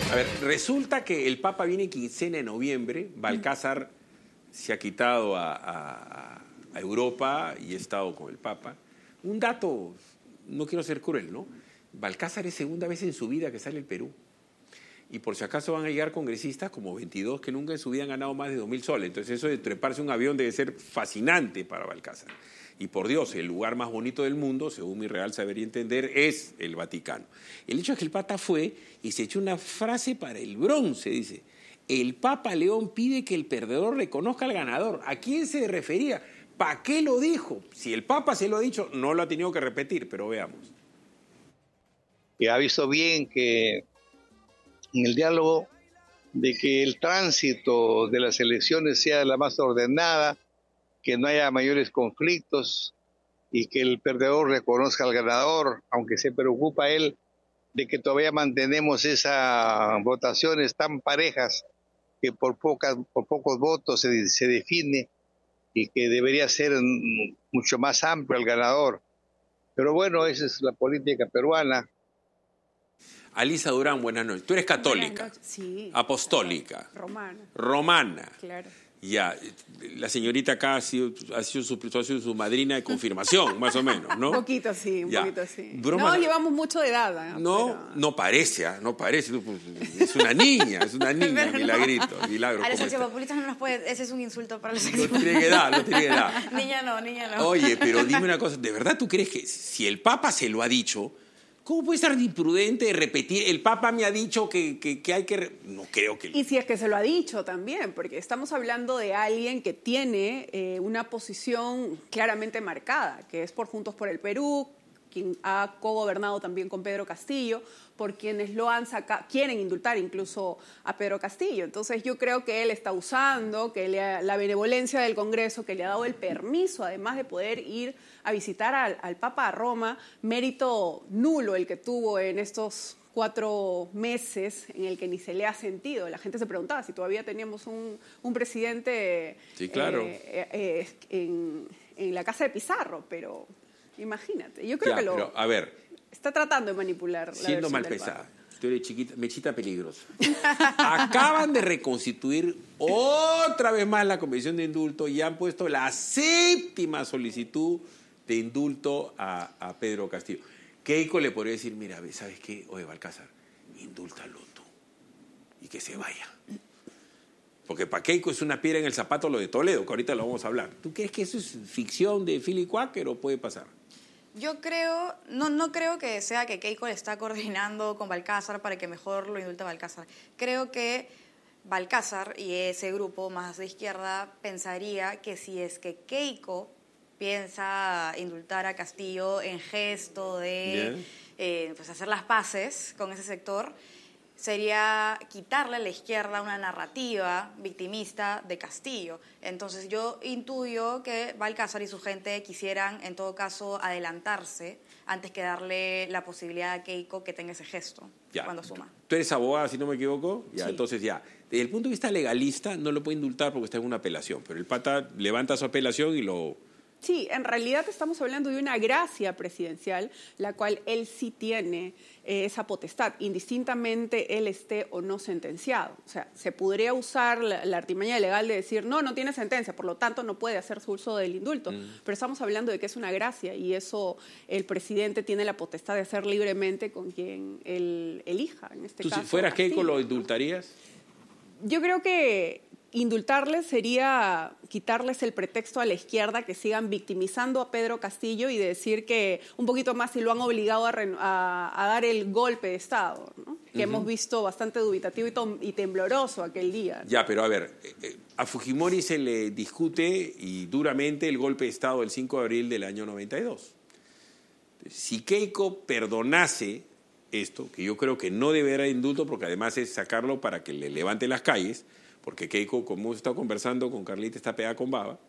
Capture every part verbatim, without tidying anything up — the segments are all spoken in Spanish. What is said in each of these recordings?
A ver, resulta que el Papa viene quincena de noviembre, Balcázar se ha quitado a, a, a Europa y ha estado con el Papa. Un dato, no quiero ser cruel, ¿no? Balcázar es segunda vez en su vida que sale el Perú. Y por si acaso van a llegar congresistas como veintidós que nunca en su vida han ganado más de dos mil soles. Entonces eso de treparse un avión debe ser fascinante para Balcázar. Y por Dios, el lugar más bonito del mundo, según mi real saber y entender, es el Vaticano. El hecho es que el Papa fue y se echó una frase para el bronce, dice: el Papa León pide que el perdedor reconozca al ganador. ¿A quién se refería? ¿Para qué lo dijo? Si el Papa se lo ha dicho, no lo ha tenido que repetir, pero veamos. Y ha visto bien que en el diálogo de que el tránsito de las elecciones sea la más ordenada, que no haya mayores conflictos y que el perdedor reconozca al ganador, aunque se preocupa él de que todavía mantenemos esas votaciones tan parejas que por, pocas, por pocos votos se, se define y que debería ser mucho más amplio el ganador. Pero bueno, esa es la política peruana. Alisa Durán, buenas noches. Tú eres católica, noches. Sí, apostólica, romana. Romana. Claro. Ya, la señorita acá ha sido, ha sido, su, ha sido su madrina de confirmación, más o menos, ¿no? Un poquito sí, un ya. poquito sí. Broma, no llevamos mucho de edad. ¿eh? No, Pero... no parece, ¿eh? no parece. Es una niña, es una niña, Pero milagrito, no. milagro. A los sociopopulistas no nos puede, ese es un insulto para los sociopopulistas. No tiene que dar, no tiene que dar. Niña no, niña no. Oye, pero dime una cosa, ¿de verdad tú crees que si el Papa se lo ha dicho, cómo puede ser imprudente de repetir? El Papa me ha dicho que, que, que hay que... Re... No creo que... Y si es que se lo ha dicho también, porque estamos hablando de alguien que tiene eh, una posición claramente marcada, que es por Juntos por el Perú, quien ha cogobernado también con Pedro Castillo, por quienes lo han sacado, quieren indultar incluso a Pedro Castillo. Entonces yo creo que él está usando que le, la benevolencia del Congreso, que le ha dado el permiso, además de poder ir a visitar al, al Papa a Roma, mérito nulo el que tuvo en estos cuatro meses en el que ni se le ha sentido. La gente se preguntaba si todavía teníamos un, un presidente sí, claro. eh, eh, en, en la casa de Pizarro, pero imagínate. Yo creo ya, que lo... Pero, a ver... Está tratando de manipular la Siendo versión mal del pesada. Papa. Tú eres chiquita, mechita peligrosa. Acaban de reconstituir otra vez más la Convención de Indulto y han puesto la séptima solicitud de indulto a, a Pedro Castillo. Keiko le podría decir, mira, ¿sabes qué? Oye, Balcázar, indúltalo tú y que se vaya. Porque para Keiko es una piedra en el zapato lo de Toledo, que ahorita lo vamos a hablar. ¿Tú crees que eso es ficción de Philly Quaker o puede pasar? Yo creo, no, no creo que sea que Keiko le está coordinando con Balcázar para que mejor lo indulte Balcázar. Creo que Balcázar y ese grupo más de izquierda pensaría que si es que Keiko piensa indultar a Castillo en gesto de eh, pues hacer las paces con ese sector, sería quitarle a la izquierda una narrativa victimista de Castillo. Entonces yo intuyo que Balcázar y su gente quisieran, en todo caso, adelantarse antes que darle la posibilidad a Keiko que tenga ese gesto ya. Cuando suma. ¿Tú eres abogada, si no me equivoco? Ya, sí. Entonces ya, desde el punto de vista legalista no lo puede indultar porque está en una apelación, pero el pata levanta su apelación y lo... Sí, en realidad estamos hablando de una gracia presidencial, la cual él sí tiene eh, esa potestad, indistintamente él esté o no sentenciado. O sea, se podría usar la, la artimaña legal de decir, no, no tiene sentencia, por lo tanto no puede hacer su uso del indulto. Mm. Pero estamos hablando de que es una gracia y eso el presidente tiene la potestad de hacer libremente con quien él elija, en este ¿Tú caso. si fueras Castillo, Keiko lo ¿no? indultarías? Yo creo que indultarles sería quitarles el pretexto a la izquierda que sigan victimizando a Pedro Castillo y decir que un poquito más si lo han obligado a, a, a dar el golpe de Estado, ¿no? Que uh-huh. hemos visto bastante dubitativo y, tom, y tembloroso aquel día, ¿no? Ya, pero a ver, a Fujimori se le discute y duramente el golpe de Estado del cinco de abril del año noventa y dos. Si Keiko perdonase esto, que yo creo que no deberá indulto porque además es sacarlo para que le levante las calles, porque Keiko, como hemos estado conversando con Carlita, está pegada con baba,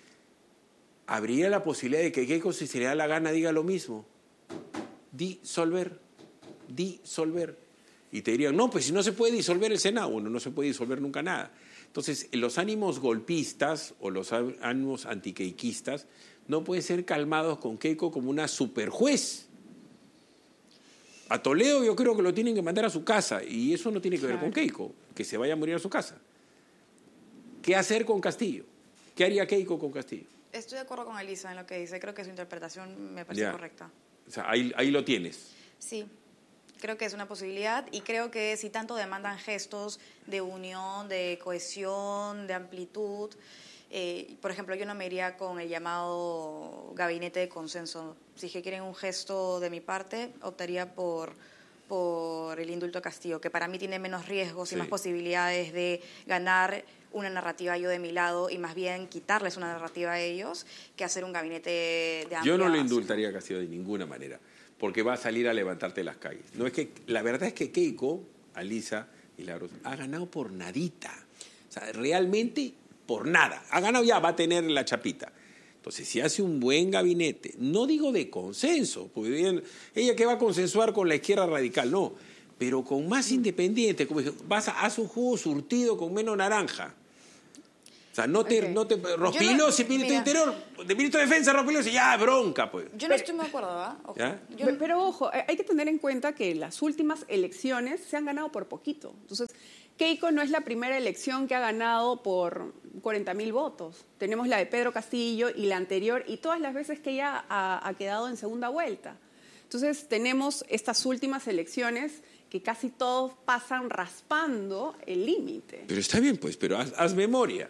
habría la posibilidad de que Keiko, si se le da la gana, diga lo mismo. Disolver, disolver. Y te dirían, no, pues si no se puede disolver el Senado. Bueno, no se puede disolver nunca nada. Entonces, los ánimos golpistas o los ánimos antiqueiquistas no pueden ser calmados con Keiko como una superjuez. A Toledo yo creo que lo tienen que mandar a su casa y eso no tiene que ver Claro. con Keiko, que se vaya a morir a su casa. ¿Qué hacer con Castillo? ¿Qué haría Keiko con Castillo? Estoy de acuerdo con Elisa en lo que dice. Creo que su interpretación me parece Ya. correcta. O sea, ahí, ahí lo tienes. Sí, creo que es una posibilidad y creo que si tanto demandan gestos de unión, de cohesión, de amplitud, eh, por ejemplo, yo no me iría con el llamado gabinete de consenso. Si es que quieren un gesto de mi parte, optaría por, por el indulto a Castillo, que para mí tiene menos riesgos Sí. y más posibilidades de ganar una narrativa yo de mi lado y más bien quitarles una narrativa a ellos que hacer un gabinete de amplia... Yo no le indultaría a Castillo de ninguna manera, porque va a salir a levantarte las calles. No es que, la verdad es que Keiko, Alisa y Laros, ha ganado por nadita. O sea, realmente por nada. Ha ganado ya, va a tener la chapita. Entonces, si hace un buen gabinete, no digo de consenso, porque bien, ella que va a consensuar con la izquierda radical, no, pero con más independiente, como dije, vas a hacer un jugo surtido con menos naranja. O sea, no te, Ok. no te Rospilos y Yo no- ministro de mira. Interior, de ministro de Defensa, Rospilos y ya, bronca, pues. Yo no estoy muy de acuerdo, ¿ah? Ojo. ¿Ya? Yo- Pe- Pero ojo, eh, hay que tener en cuenta que las últimas elecciones se han ganado por poquito. Entonces, Keiko no es la primera elección que ha ganado por cuarenta mil votos. Tenemos la de Pedro Castillo y la anterior, y todas las veces que ella ha, ha quedado en segunda vuelta. Entonces, tenemos estas últimas elecciones que casi todos pasan raspando el límite. Pero está bien, pues, pero haz, haz memoria.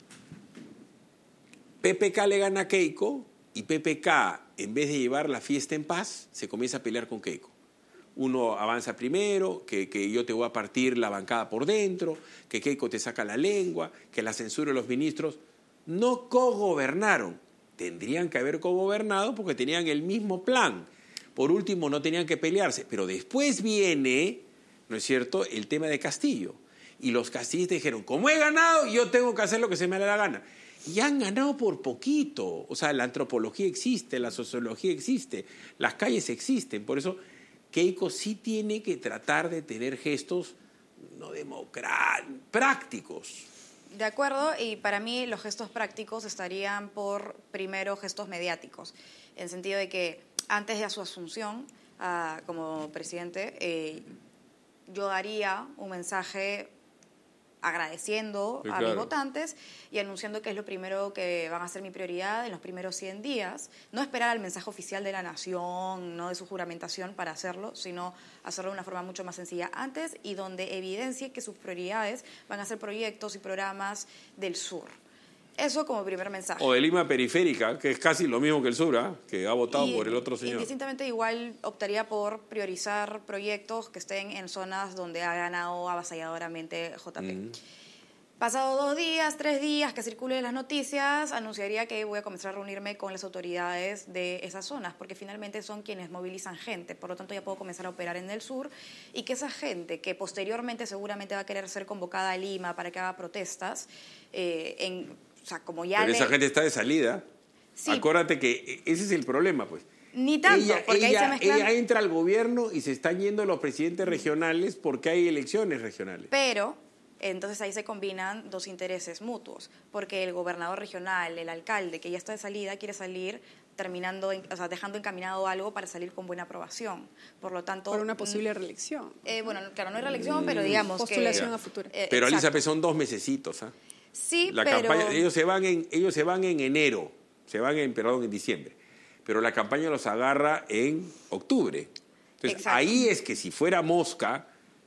P P K le gana a Keiko y P P K, en vez de llevar la fiesta en paz, se comienza a pelear con Keiko. Uno avanza primero, que, que yo te voy a partir la bancada por dentro, que Keiko te saca la lengua, que la censura de los ministros. No cogobernaron. Tendrían que haber cogobernado porque tenían el mismo plan. Por último, no tenían que pelearse. Pero después viene, ¿no es cierto?, el tema de Castillo. Y los castillistas dijeron, como he ganado, yo tengo que hacer lo que se me dé la gana. Y han ganado por poquito. O sea, la antropología existe, la sociología existe, las calles existen. Por eso Keiko sí tiene que tratar de tener gestos no democráticos, prácticos. De acuerdo, y para mí los gestos prácticos estarían por, primero, gestos mediáticos, en el sentido de que antes de su asunción uh, como presidente, eh, yo daría un mensaje agradeciendo Sí, a claro. mis votantes y anunciando que es lo primero que van a ser mi prioridad en los primeros cien días. No esperar al mensaje oficial de la nación, no de su juramentación para hacerlo, sino hacerlo de una forma mucho más sencilla antes y donde evidencie que sus prioridades van a ser proyectos y programas del sur. Eso como primer mensaje. O de Lima Periférica, que es casi lo mismo que el sur, ¿ah? Que ha votado Y por el otro señor. Indistintamente igual optaría por priorizar proyectos que estén en zonas donde ha ganado avasalladoramente J P. Mm. Pasado dos días, tres días que circulen las noticias, anunciaría que voy a comenzar a reunirme con las autoridades de esas zonas, porque finalmente son quienes movilizan gente. Por lo tanto, ya puedo comenzar a operar en el sur y que esa gente, que posteriormente seguramente va a querer ser convocada a Lima para que haga protestas, eh, en, o sea, como ya Pero le- esa gente está de salida. Sí. Acuérdate que ese es el problema, pues. Ni tanto, ella, porque ahí ella- se mezclan... ella entra al gobierno y se están yendo los presidentes regionales porque hay elecciones regionales. Pero entonces ahí se combinan dos intereses mutuos, porque el gobernador regional, el alcalde que ya está de salida, quiere salir terminando, en- o sea, dejando encaminado algo para salir con buena aprobación. Por lo tanto, Por una mm, posible reelección. eh, bueno, claro, no hay reelección, pero digamos Postulación que a futuro. eh, Pero exacto. Alisa, son dos mesecitos, ¿ah? Sí, La pero campaña, ellos se van en, ellos se van en enero, se van en, perdón, en diciembre. Pero la campaña los agarra en octubre. Entonces, Exacto. ahí es que si fuera Mosca,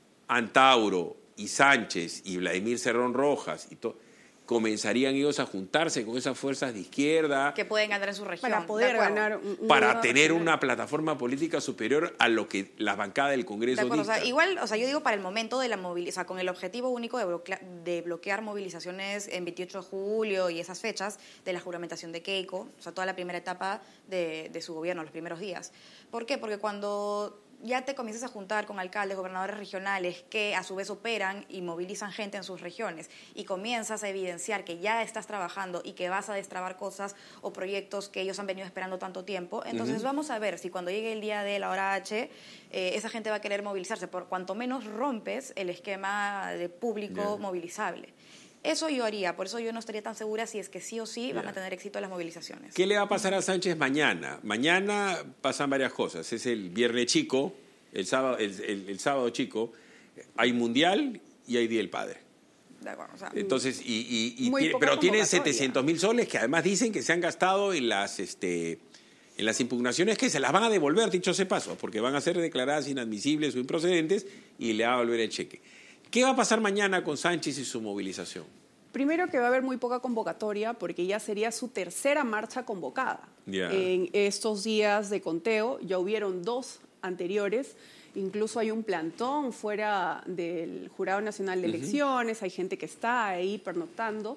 Antauro y Sánchez y Vladimir Cerrón Rojas y todo, comenzarían ellos a juntarse con esas fuerzas de izquierda que pueden ganar en su región. Para de poder acuerdo. ganar un, un para gobierno tener regional. una plataforma política superior a lo que la bancada del De Congreso acuerdo, o sea, dicta. igual, o sea, yo digo para el momento de la movilización, con el objetivo único de, bloquea- de bloquear movilizaciones en veintiocho de julio y esas fechas de la juramentación de Keiko, o sea, toda la primera etapa de, de su gobierno, los primeros días. ¿Por qué? Porque cuando ya te comienzas a juntar con alcaldes, gobernadores regionales que a su vez operan y movilizan gente en sus regiones y comienzas a evidenciar que ya estás trabajando y que vas a destrabar cosas o proyectos que ellos han venido esperando tanto tiempo, entonces Ujú. vamos a ver si cuando llegue el día de la hora H eh, esa gente va a querer movilizarse, por cuanto menos rompes el esquema de público Ya. movilizable. Eso yo haría, por eso yo no estaría tan segura si es que sí o sí van Ya. a tener éxito las movilizaciones. ¿Qué le va a pasar a Sánchez mañana? Mañana pasan varias cosas. Es el Viernes Chico, el sábado, el, el, el sábado chico, hay Mundial y hay Día del Padre. De acuerdo, o sea, Entonces, y, y, y Muy tiene, poca pero tienen convocatoria. setecientos mil soles que además dicen que se han gastado en las, este, en las impugnaciones que se las van a devolver, dicho sea paso, porque van a ser declaradas inadmisibles o improcedentes y le va a volver el cheque. ¿Qué va a pasar mañana con Sánchez y su movilización? Primero que va a haber muy poca convocatoria porque ya sería su tercera marcha convocada. Ya. En estos días de conteo ya hubieron dos anteriores. Incluso hay un plantón fuera del Jurado Nacional de Elecciones, uh-huh. hay gente que está ahí pernoctando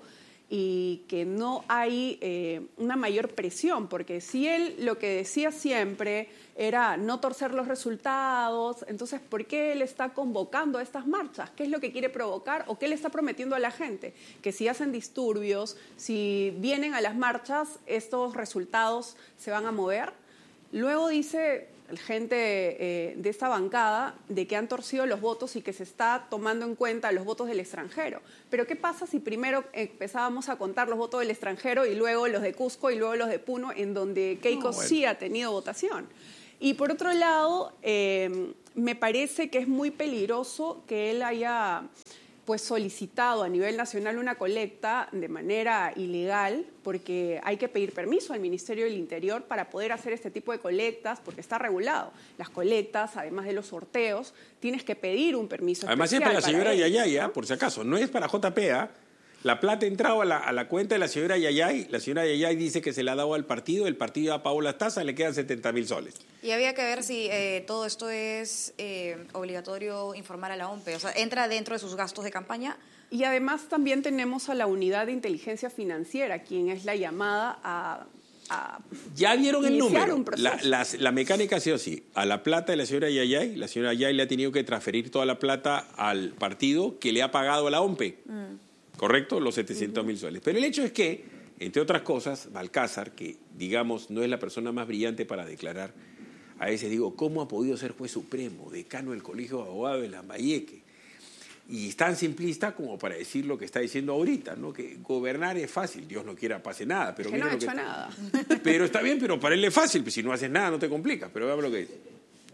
y que no hay eh, una mayor presión, porque si él lo que decía siempre era no torcer los resultados, entonces ¿por qué él está convocando a estas marchas? ¿Qué es lo que quiere provocar o qué le está prometiendo a la gente? Que si hacen disturbios, si vienen a las marchas, estos resultados se van a mover. Luego dice gente eh, de esta bancada de que han torcido los votos y que se está tomando en cuenta los votos del extranjero. Pero ¿qué pasa si primero empezábamos a contar los votos del extranjero y luego los de Cusco y luego los de Puno, en donde Keiko no, bueno. sí ha tenido votación? Y por otro lado, eh, me parece que es muy peligroso que él haya pues solicitado a nivel nacional una colecta de manera ilegal, porque hay que pedir permiso al Ministerio del Interior para poder hacer este tipo de colectas, porque está regulado. Las colectas, además de los sorteos, tienes que pedir un permiso Además especial. Además es para la señora él, Yayay, ¿no? por si acaso, no es para J P A. La plata ha entrado a la, a la cuenta de la señora Yayay, la señora Yayay dice que se la ha dado al partido, el partido ha pagado las tasas, le quedan setenta mil soles. Y había que ver si eh, todo esto es eh, obligatorio informar a la O M P E, o sea, ¿entra dentro de sus gastos de campaña? Y además también tenemos a la Unidad de Inteligencia Financiera, quien es la llamada a... a ya vieron el número. Un la, la, la mecánica ha sido así. A la plata de la señora Yayay, la señora Yayay le ha tenido que transferir toda la plata al partido que le ha pagado a la O M P E. Mm. ¿Correcto? Los setecientos mil uh-huh. soles. Pero el hecho es que, entre otras cosas, Balcázar, que digamos no es la persona más brillante para declarar, a veces digo, ¿cómo ha podido ser juez supremo, decano del Colegio de Abogados de Lambayeque? Y es tan simplista como para decir lo que está diciendo ahorita, ¿no? Que gobernar es fácil, Dios no quiera pase nada. Pero que no ha lo hecho que... nada. Pero está bien, pero para él es fácil, pues si no haces nada no te complicas, pero veamos lo que dice.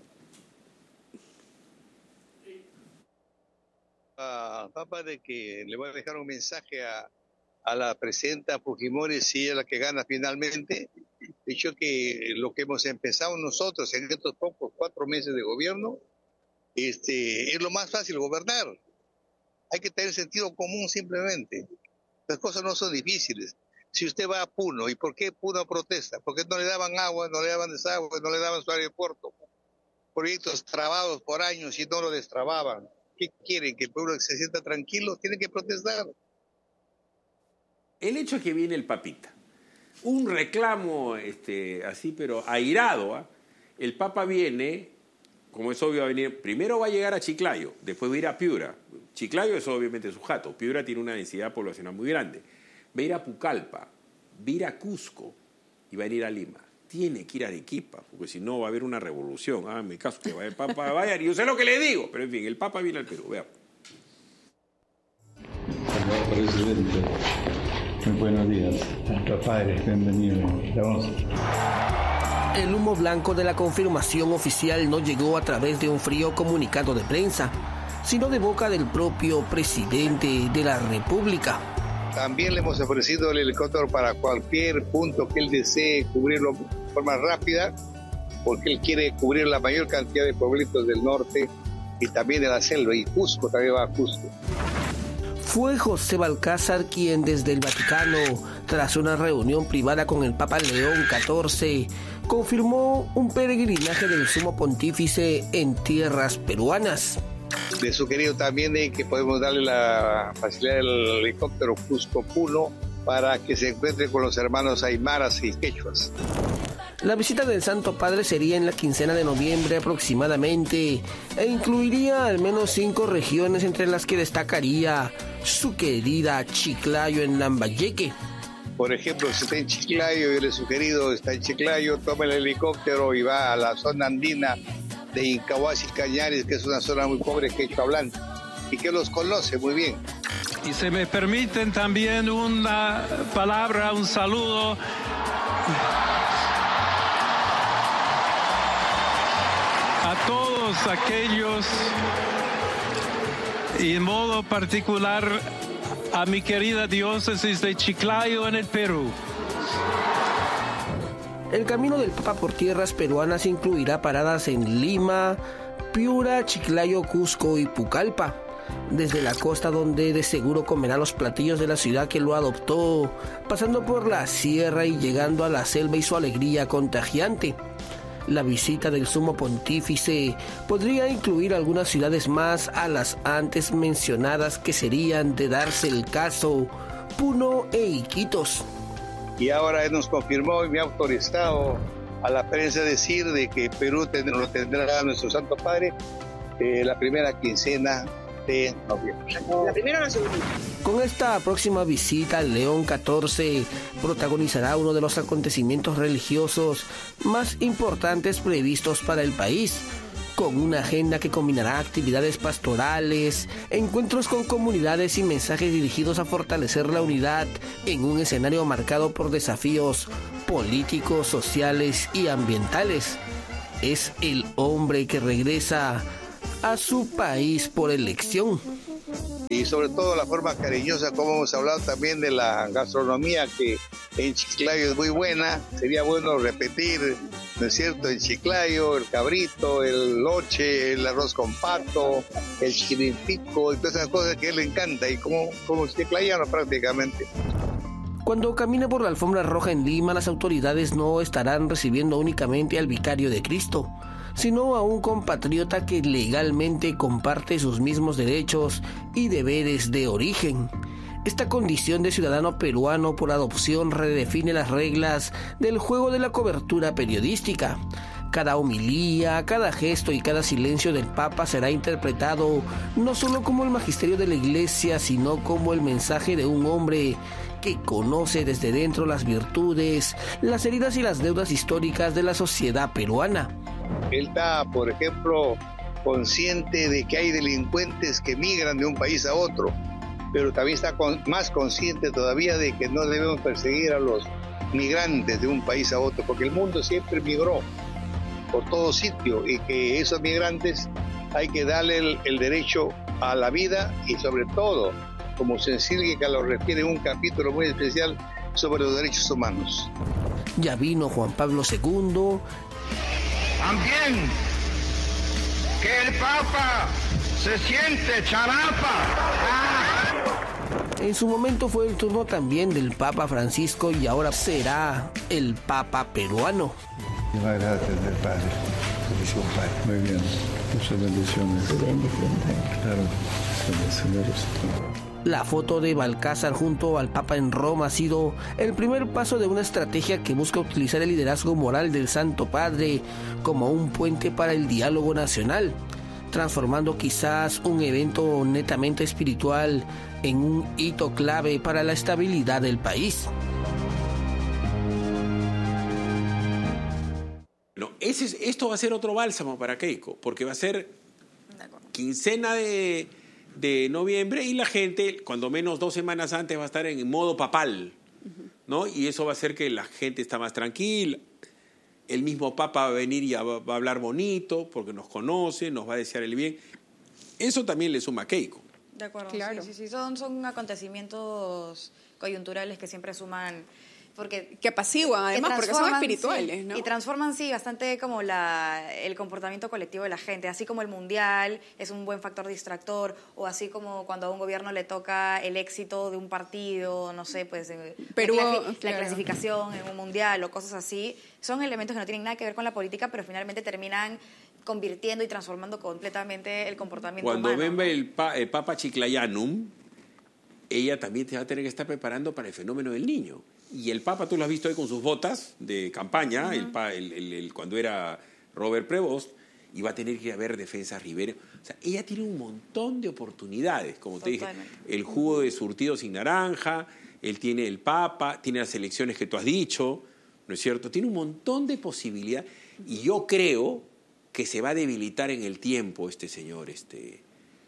Uh, papá, de que le voy a dejar un mensaje a, a la presidenta Fujimori, si ella es la que gana finalmente. Dicho que lo que hemos empezado nosotros en estos pocos cuatro meses de gobierno, este, es lo más fácil gobernar. Hay que tener sentido común simplemente. Las cosas no son difíciles. Si usted va a Puno, ¿y por qué Puno protesta? Porque no le daban agua, no le daban desagüe, no le daban su aeropuerto. Proyectos trabados por años y no lo destrababan. ¿Qué quieren? ¿Que el pueblo se sienta tranquilo? Tienen que protestar. El hecho es que viene el papita. Un reclamo este, así, pero airado. ¿eh? El Papa viene, como es obvio, va a venir, primero va a llegar a Chiclayo, después va a ir a Piura. Chiclayo es obviamente su jato. Piura tiene una densidad poblacional muy grande. Va a ir a Pucallpa, va a ir a Cusco y va a ir a Lima. Tiene que ir a Arequipa, porque si no va a haber una revolución. Ah, me caso que vaya el Papa, vaya, yo sé lo que le digo, pero en fin, el Papa viene al Perú, veamos. Señor presidente, muy buenos días. Nuestros padres, bienvenidos. El humo blanco de la confirmación oficial no llegó a través de un frío comunicado de prensa, sino de boca del propio presidente de la República. También le hemos ofrecido el helicóptero para cualquier punto que él desee cubrirlo de forma rápida, porque él quiere cubrir la mayor cantidad de pueblitos del norte y también de la selva, y Cusco también va a Cusco. Fue José Balcázar quien desde el Vaticano, tras una reunión privada con el Papa León catorce, confirmó un peregrinaje del Sumo Pontífice en tierras peruanas. Le sugerido también de que podemos darle la facilidad del helicóptero Cusco-Puno para que se encuentre con los hermanos aymaras y quechuas. La visita del Santo Padre sería en la quincena de noviembre aproximadamente e incluiría al menos cinco regiones, entre las que destacaría su querida Chiclayo en Lambayeque. Por ejemplo, si está en Chiclayo, yo le he sugerido, está en Chiclayo, toma el helicóptero y va a la zona andina de Incahuasi y Cañares, que es una zona muy pobre quechua hablante y que los conoce muy bien. Y se me permiten también una palabra, un saludo a todos todos aquellos, y en modo particular a mi querida diócesis de Chiclayo en el Perú. El camino del Papa por tierras peruanas incluirá paradas en Lima, Piura, Chiclayo, Cusco y Pucallpa. Desde la costa, donde de seguro comerá los platillos de la ciudad que lo adoptó, pasando por la sierra y llegando a la selva y su alegría contagiante. La visita del Sumo Pontífice podría incluir algunas ciudades más a las antes mencionadas, que serían, de darse el caso, Puno e Iquitos. Y ahora nos confirmó y me ha autorizado a la prensa decir de que Perú tendrá, lo tendrá nuestro Santo Padre eh, la primera quincena de noviembre. La primera o la segunda. Con esta próxima visita, León catorce protagonizará uno de los acontecimientos religiosos más importantes previstos para el país, con una agenda que combinará actividades pastorales, encuentros con comunidades y mensajes dirigidos a fortalecer la unidad en un escenario marcado por desafíos políticos, sociales y ambientales. Es el hombre que regresa a su país por elección. Y sobre todo la forma cariñosa, como hemos hablado también de la gastronomía, que en Chiclayo es muy buena. Sería bueno repetir, ¿no es cierto?, en Chiclayo, el cabrito, el loche, el arroz con pato, el chirimpico, y todas esas cosas que a él le encanta, y como, como chiclayano prácticamente. Cuando camine por la alfombra roja en Lima, las autoridades no estarán recibiendo únicamente al vicario de Cristo, sino a un compatriota que legalmente comparte sus mismos derechos y deberes de origen. Esta condición de ciudadano peruano por adopción redefine las reglas del juego de la cobertura periodística. Cada homilía, cada gesto y cada silencio del Papa será interpretado no solo como el magisterio de la Iglesia, sino como el mensaje de un hombre que conoce desde dentro las virtudes, las heridas y las deudas históricas de la sociedad peruana. Él está, por ejemplo, consciente de que hay delincuentes que migran de un país a otro, pero también está con, más consciente todavía de que no debemos perseguir a los migrantes de un país a otro, porque el mundo siempre migró por todo sitio, y que esos migrantes hay que darle el, el derecho a la vida, y sobre todo, como Sencillica lo refiere en un capítulo muy especial sobre los derechos humanos. Ya vino Juan Pablo segundo. También que el Papa se siente charapa. En su momento fue el turno también del Papa Francisco, y ahora será el Papa peruano. Muchas gracias, del Padre. Muy bien. Muchas bendiciones. Claro, bendiciones. La foto de Balcázar junto al Papa en Roma ha sido el primer paso de una estrategia que busca utilizar el liderazgo moral del Santo Padre como un puente para el diálogo nacional, transformando quizás un evento netamente espiritual en un hito clave para la estabilidad del país. No, ese es, esto va a ser otro bálsamo para Keiko, porque va a ser quincena de, de noviembre, y la gente, cuando menos dos semanas antes, va a estar en modo papal, ¿no? Y eso va a hacer que la gente está más tranquila. El mismo Papa va a venir y va, va a hablar bonito, porque nos conoce, nos va a desear el bien. Eso también le suma a Keiko. De acuerdo, Claro. sí, sí, sí. Son, son acontecimientos coyunturales que siempre suman, porque Que apaciguan, además, que porque son transforman, espirituales, sí, ¿no? y transforman, sí, bastante como la, el comportamiento colectivo de la gente, así como el mundial es un buen factor distractor, o así como cuando a un gobierno le toca el éxito de un partido, no sé, pues eh, Perú, la, clasi- claro. la clasificación en un mundial o cosas así, son elementos que no tienen nada que ver con la política, pero finalmente terminan convirtiendo y transformando completamente el comportamiento Cuando humano. venga el, pa, el Papa Chiclayanum, ella también te va a tener que estar preparando para el fenómeno del niño. Y el Papa, tú lo has visto ahí con sus botas de campaña, uh-huh. el, pa, el, el, el, cuando era Robert Prevost, y va a tener que ir a ver Defensa Rivera. O sea, ella tiene un montón de oportunidades, como te Totalmente. dije. El jugo de surtido sin naranja, él tiene el Papa, tiene las elecciones que tú has dicho, ¿no es cierto? Tiene un montón de posibilidades, y yo creo que se va a debilitar en el tiempo este señor, este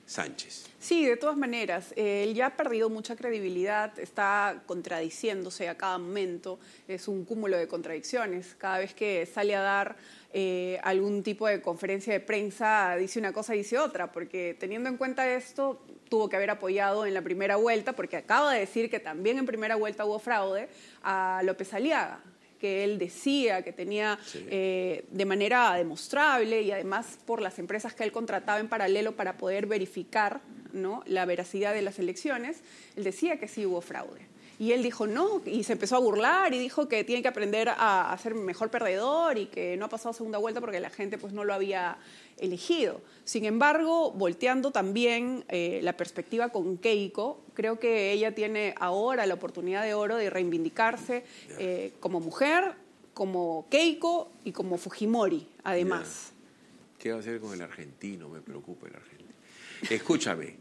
Sánchez. Sí, de todas maneras, eh, él ya ha perdido mucha credibilidad, está contradiciéndose a cada momento, es un cúmulo de contradicciones. Cada vez que sale a dar eh, algún tipo de conferencia de prensa, dice una cosa y dice otra, porque teniendo en cuenta esto, tuvo que haber apoyado en la primera vuelta, porque acaba de decir que también en primera vuelta hubo fraude, a López Aliaga, que él decía que tenía sí. eh, de manera demostrable y además por las empresas que él contrataba en paralelo para poder verificar, ¿no?, la veracidad de las elecciones, él decía que sí hubo fraude. Y él dijo no, y se empezó a burlar y dijo que tiene que aprender a, a ser mejor perdedor y que no ha pasado segunda vuelta porque la gente pues no lo había elegido. Sin embargo, volteando también eh, la perspectiva con Keiko, creo que ella tiene ahora la oportunidad de oro de reivindicarse eh, como mujer, como Keiko y como Fujimori, además. Ya. ¿Qué va a hacer con el argentino? Me preocupa el argentino. Escúchame,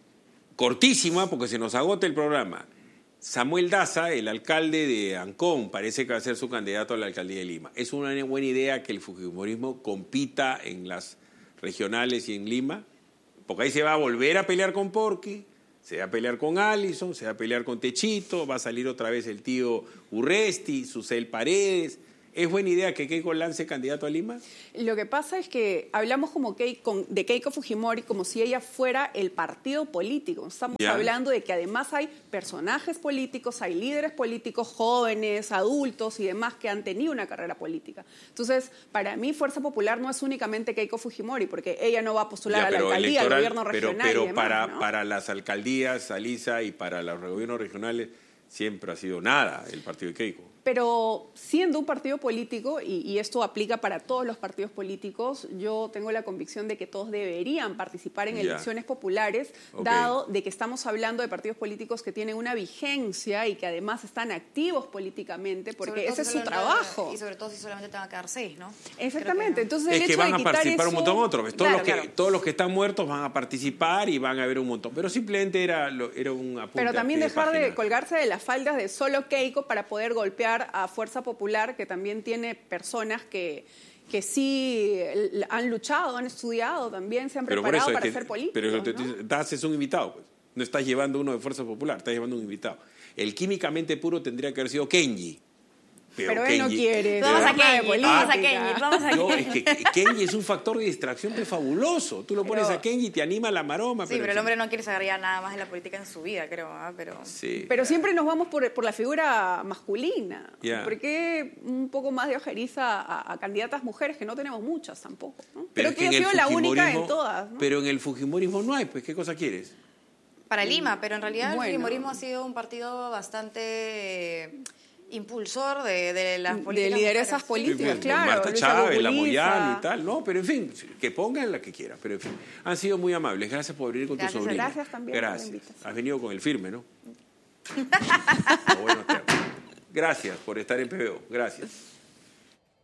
cortísima porque se nos agota el programa. Samuel Daza, el alcalde de Ancón, parece que va a ser su candidato a la alcaldía de Lima. ¿Es una buena idea que el fujimorismo compita en las regionales y en Lima? Porque ahí se va a volver a pelear con Porqui, se va a pelear con Allison, se va a pelear con Techito, va a salir otra vez el tío Urresti, Susel Paredes. ¿Es buena idea que Keiko lance candidato a Lima? Lo que pasa es que hablamos como Keiko, de Keiko Fujimori como si ella fuera el partido político. Estamos ya. hablando de que además hay personajes políticos, hay líderes políticos jóvenes, adultos y demás que han tenido una carrera política. Entonces, para mí Fuerza Popular no es únicamente Keiko Fujimori, porque ella no va a postular ya, a la alcaldía, al gobierno regional Pero, pero y demás, para, ¿no? para las alcaldías, Alisa, y para los gobiernos regionales siempre ha sido nada el partido de Keiko. Pero siendo un partido político, y, y esto aplica para todos los partidos políticos, yo tengo la convicción de que todos deberían participar en ya. elecciones populares, okay. dado de que estamos hablando de partidos políticos que tienen una vigencia y que además están activos políticamente, porque ese si es su trabajo. Y sobre todo si solamente te van a quedar seis, ¿no? Exactamente. Entonces, el es hecho que van de a participar eso, un montón otros. Todos, claro, los que, claro. todos los que están muertos van a participar y van a haber un montón. Pero simplemente era, era un apunte. Pero también de dejar página. de colgarse de las faldas de solo Keiko para poder golpear a Fuerza Popular, que también tiene personas que, que sí han luchado, han estudiado también, se han pero preparado para que, ser políticos. Pero te, ¿no? das es un invitado, pues. No estás llevando uno de Fuerza Popular, estás llevando un invitado. El químicamente puro tendría que haber sido Kenji. Pero, pero él Kenji, no quiere. Vamos a Kenji, vamos a Kenji, vamos a Kenji. Es que Kenji es un factor de distracción que es fabuloso. Tú lo pones pero, a Kenji y te anima la maroma. Sí, pero, pero el hombre no quiere saber ya nada más de la política en su vida, creo. ¿eh? Pero, sí, pero siempre nos vamos por, por la figura masculina. Yeah. ¿Por qué un poco más de ojeriza a, a candidatas mujeres, que no tenemos muchas tampoco? ¿no? Pero Creo que ella ha sido la única en todas. ¿no? Pero en el fujimorismo no hay, pues ¿qué cosa quieres? Para Lima, pero en realidad bueno. el fujimorismo ha sido un partido bastante impulsor de, de las políticas. De lideresas políticas, sí, claro. Marta Chávez, la Moyano y tal, ¿no? Pero en fin, que pongan la que quieran. Pero en fin, han sido muy amables. Gracias por venir con Gracias, tu sobrina. Gracias también. Gracias. Has venido con el firme, ¿no? Bueno, gracias por estar en P B O. Gracias.